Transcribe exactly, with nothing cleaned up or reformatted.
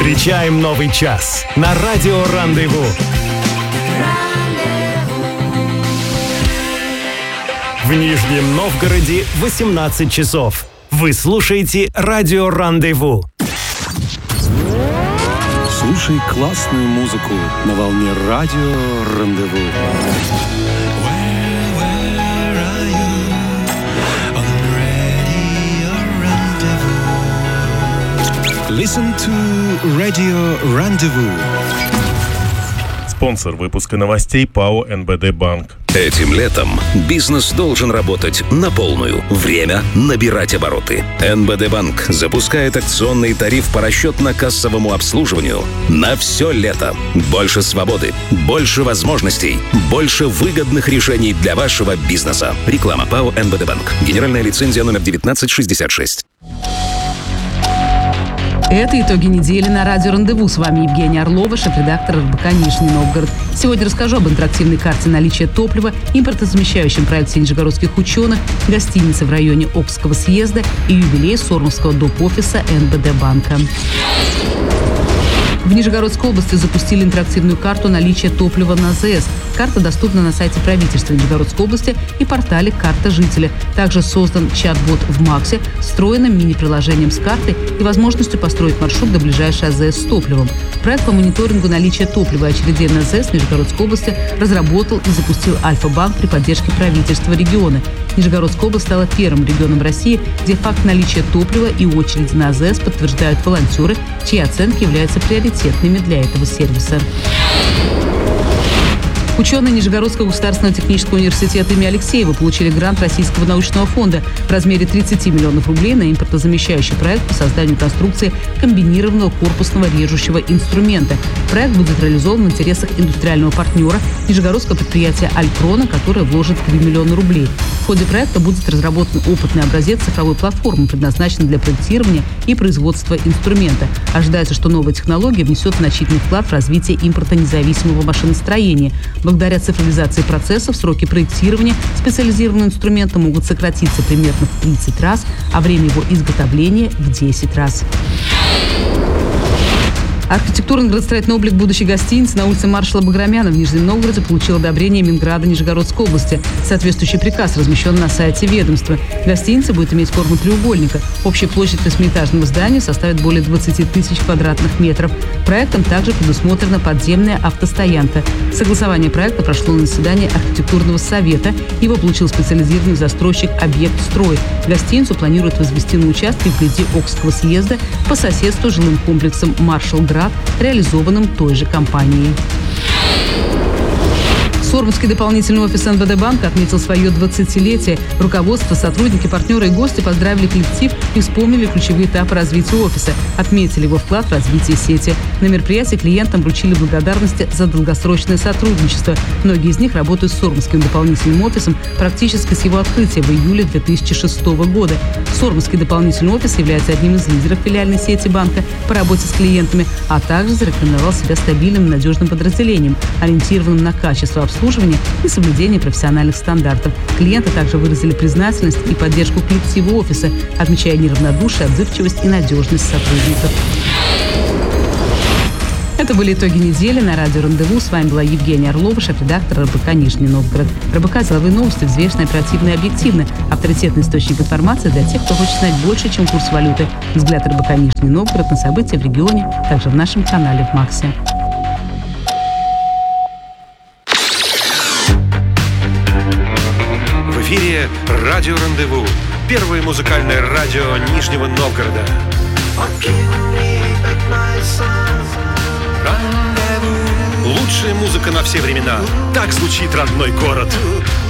Встречаем новый час на радио «Рандеву». В Нижнем Новгороде восемнадцать часов. Вы слушаете радио «Рандеву». Слушай классную музыку на волне радио «Рандеву». Listen to Radio Rendezvous. Спонсор выпуска новостей ПАО эн бэ дэ Банк. Этим летом бизнес должен работать на полную. Время набирать обороты. эн бэ дэ Банк запускает акционный тариф по расчетно-кассовому обслуживанию на все лето. Больше свободы, больше возможностей, больше выгодных решений для вашего бизнеса. Реклама ПАО эн бэ дэ Банк. Генеральная лицензия номер девятнадцать шестьдесят шесть. Это итоги недели на радио «Рандеву». С вами Евгения Орлова, шеф-редактор эр бэ ка «Нижний Новгород». Сегодня расскажу об интерактивной карте наличия топлива, импортозамещающем проекте нижегородских ученых, гостинице в районе Окского съезда и юбилей Сормовского доп-офиса эн бэ дэ Банка. В Нижегородской области запустили интерактивную карту наличия топлива на зэ эс. Карта доступна на сайте правительства Нижегородской области и портале «Карта жителя». Также создан чат-бот в Максе, встроенным мини-приложением с картой и возможностью построить маршрут до ближайшей а зэ эс с топливом. Проект по мониторингу наличия топлива и очередей на зэ эс Нижегородской области разработал и запустил Альфа-банк при поддержке правительства региона. Нижегородская область стала первым регионом России, где факт наличия топлива и очереди на а зэ эс подтверждают волонтеры, чьи оценки являются приоритетными для этого сервиса. Ученые Нижегородского государственного технического университета имени Алексеева получили грант Российского научного фонда в размере тридцать миллионов рублей на импортозамещающий проект по созданию конструкции комбинированного корпусного режущего инструмента. Проект будет реализован в интересах индустриального партнера нижегородского предприятия «Альпрона», которое вложит три миллиона рублей. В ходе проекта будет разработан опытный образец цифровой платформы, предназначенной для проектирования и производства инструмента. Ожидается, что новая технология внесет значительный вклад в развитие импортонезависимого машиностроения. Благодаря цифровизации процессов сроки проектирования специализированного инструмента могут сократиться примерно в тридцать раз, а время его изготовления в десять раз. Архитектурно-градостроительный облик будущей гостиницы на улице маршала Баграмяна в Нижнем Новгороде получил одобрение Минграда Нижегородской области. Соответствующий приказ размещен на сайте ведомства. Гостиница будет иметь форму треугольника. Общая площадь восьмиэтажного здания составит более двадцати тысяч квадратных метров. Проектом также предусмотрена подземная автостоянка. Согласование проекта прошло на заседании архитектурного совета. Его получил специализированный застройщик «Объект Строй». Гостиницу планируют возвести на участке вблизи Окского съезда по соседству с жилым комплексом «Маршал Град», реализованным той же компанией. Сормовский дополнительный офис эн бэ дэ Банка отметил свое двадцатилетие. Руководство, сотрудники, партнеры и гости поздравили коллектив и вспомнили ключевые этапы развития офиса. Отметили его вклад в развитие сети. На мероприятии клиентам вручили благодарности за долгосрочное сотрудничество. Многие из них работают с Сормовским дополнительным офисом практически с его открытия в июле две тысячи шестого года. Сормовский дополнительный офис является одним из лидеров филиальной сети банка по работе с клиентами, а также зарекомендовал себя стабильным и надежным подразделением, ориентированным на качество обслуживания и соблюдение профессиональных стандартов. Клиенты также выразили признательность и поддержку коллективу офиса, отмечая неравнодушие, отзывчивость и надежность сотрудников. Это были итоги недели на радио «Рандеву». С вами была Евгения Орлова, шеф-редактор эр бэ ка «Нижний Новгород». эр бэ ка «Деловые новости» взвешенно, оперативно и объективно. Авторитетный источник информации для тех, кто хочет знать больше, чем курс валюты. Взгляд эр бэ ка «Нижний Новгород» на события в регионе, также в нашем канале в Максе. В эфире радио «Рандеву». Первое музыкальное радио Нижнего Новгорода. Лучшая музыка на все времена. Так звучит родной город.